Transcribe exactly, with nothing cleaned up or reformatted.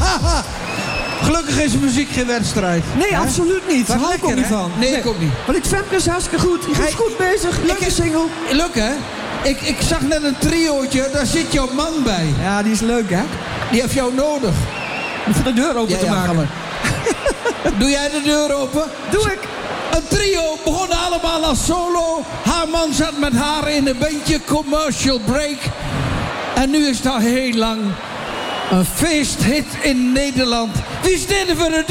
Gelukkig is muziek geen wedstrijd. Nee, hè? absoluut niet. Daar hou ik ook niet van. Nee, nee, ik ook niet. Want ik Femke is hartstikke goed. Je is goed bezig. Leuke ik, single. Leuk, hè? Ik, ik zag net een triootje, daar zit jouw man bij. Ja, die is leuk, hè? Die heeft jou nodig. Om de deur open ja, te ja, maken. Doe jij de deur open? Doe ik. Een trio begonnen allemaal als solo. Haar man zat met haar in een bandje, commercial break. En nu is het al heel lang een feesthit in Nederland. Wie is dit voor de